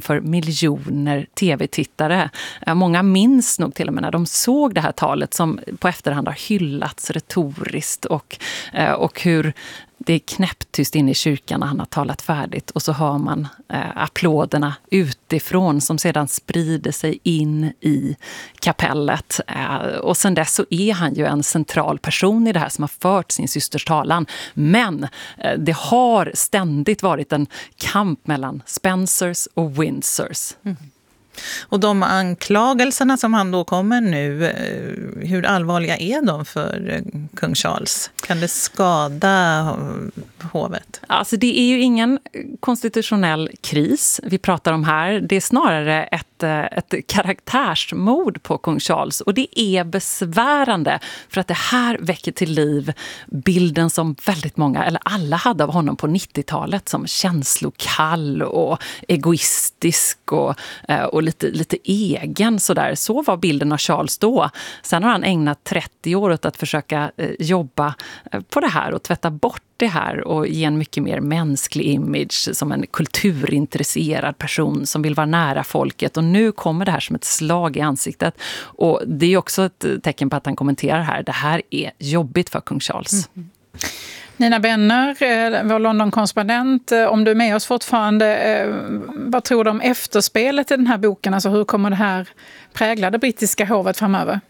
inför miljoner tv-tittare. Många minns nog till och med när de såg det här talet som på efterhand har hyllats retoriskt och hur det är knäpptyst inne i kyrkan när han har talat färdigt och så hör man applåderna utifrån som sedan sprider sig in i kapellet. Och sen dess så är han ju en central person i det här som har fört sin systers talan. Men det har ständigt varit en kamp mellan Spencers och Windsors. Mm. Och de anklagelserna som han då kommer nu, hur allvarliga är de för kung Charles? Kan det skada hovet? Alltså det är ju ingen konstitutionell kris vi pratar om här. Det är snarare ett karaktärsmord på kung Charles. Och det är besvärande för att det här väcker till liv bilden som väldigt många, eller alla hade av honom på 90-talet som känslokall och egoistisk och lite egen sådär. Så var bilden av Charles då. Sen har han ägnat 30 år åt att försöka jobba på det här och tvätta bort det här och ge en mycket mer mänsklig image som en kulturintresserad person som vill vara nära folket. Och nu kommer det här som ett slag i ansiktet. Och det är också ett tecken på att han kommenterar här. Det här är jobbigt för kung Charles. Mm. Nina Benner, vår London-korrespondent, om du är med oss fortfarande, vad tror du om efterspelet i den här boken? Alltså hur kommer det här prägla det brittiska hovet framöver?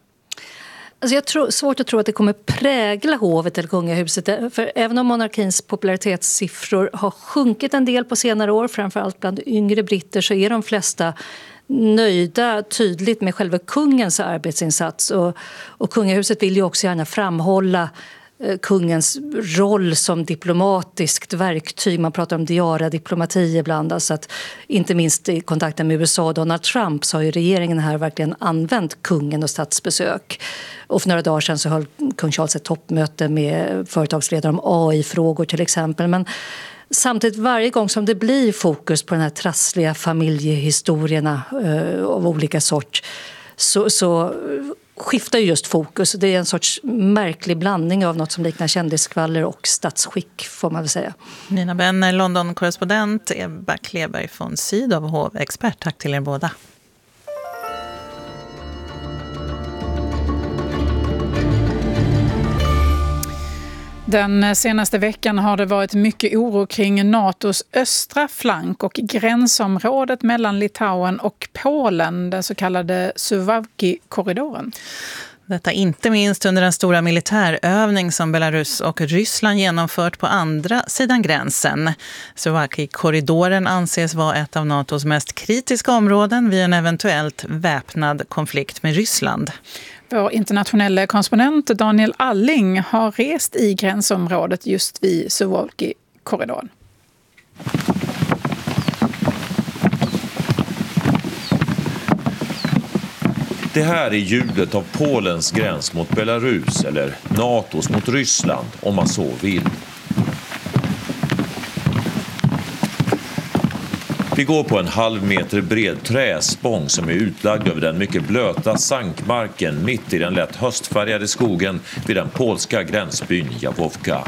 Alltså jag tror svårt att tro att det kommer prägla hovet eller kungahuset. För även om monarkins popularitetssiffror har sjunkit en del på senare år, framförallt bland yngre britter, så är de flesta nöjda tydligt med själva kungens arbetsinsats. Och kungahuset vill ju också gärna framhålla kungens roll som diplomatiskt verktyg. Man pratar om diara-diplomati ibland. Alltså att inte minst i kontakten med USA och Donald Trump så har ju regeringen här verkligen använt kungen och statsbesök. Och för några dagar sedan så höll kung Charles ett toppmöte med företagsledare om AI-frågor till exempel. Men samtidigt varje gång som det blir fokus på den här trassliga familjehistorierna av olika sort så skiftar just fokus. Det är en sorts märklig blandning av något som liknar kändiskvaller och statsskick får man väl säga. Nina Benner, London-korrespondent, Ebba Kleberg von Sydow, hovexpert. Tack till er båda. Den senaste veckan har det varit mycket oro kring NATOs östra flank och gränsområdet mellan Litauen och Polen, den så kallade Suwałki-korridoren. Detta inte minst under den stora militärövning som Belarus och Ryssland genomfört på andra sidan gränsen. Suwałki-korridoren anses vara ett av NATOs mest kritiska områden vid en eventuellt väpnad konflikt med Ryssland. Vår internationella korrespondent Daniel Alling har rest i gränsområdet just vid Suwałki-korridoren. Det här är ljudet av Polens gräns mot Belarus eller NATOs mot Ryssland om man så vill. Vi går på en halv meter bred träspång som är utlagd över den mycket blöta sankmarken mitt i den lätt höstfärgade skogen vid den polska gränsbyn Jawówka.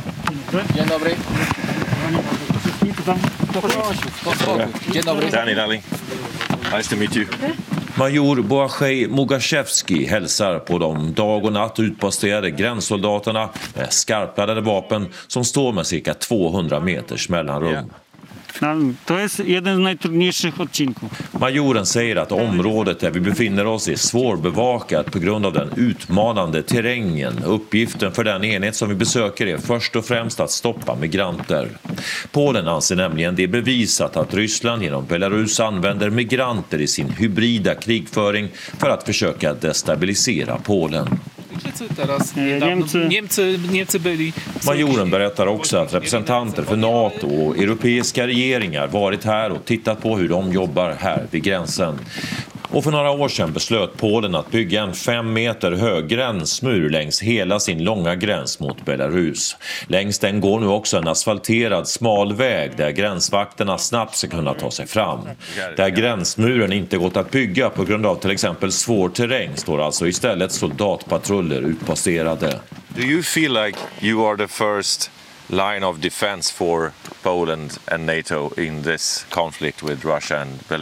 Daniel Alling. Nice to meet you. Major Błażej Mugaszewski hälsar på de dag och natt utposterade gränssoldaterna med skarpladdade vapen som står med cirka 200 meters mellanrum. To jest jeden z najtrudniejszych odcinków. Majoren säger att området där vi befinner oss är svårbevakat på grund av den utmanande terrängen. Uppgiften för den enhet som vi besöker är först och främst att stoppa migranter. Polen anser nämligen det bevisat att Ryssland genom Belarus använder migranter i sin hybrida krigföring för att försöka destabilisera Polen. Majoren berättar också att representanter för NATO och europeiska regeringar varit här och tittat på hur de jobbar här vid gränsen. Och för några år sedan beslöt Polen att bygga en 5 meter hög gränsmur längs hela sin långa gräns mot Belarus. Längs den går nu också en asfalterad smal väg där gränsvakterna snabbt ska kunna ta sig fram. Där gränsmuren inte gått att bygga på grund av till exempel svår terräng står alltså istället soldatpatruller utposterade. Do you feel like you are the first line of defense for Poland and NATO in this conflict with Russia and